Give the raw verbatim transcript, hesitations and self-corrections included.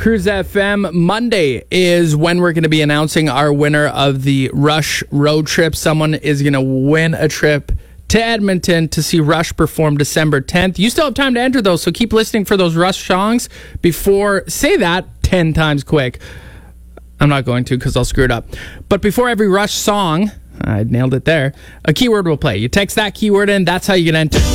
Cruise F M. Monday is when we're going to be announcing our winner of the Rush road trip. Someone is going to win a trip to Edmonton to see Rush perform December tenth. You still have time to enter those, so keep listening for those Rush songs before, say that ten times quick. I'm not going to because I'll screw it up. But before every Rush song, I nailed it there, a keyword will play. You text that keyword in, that's how you get entered.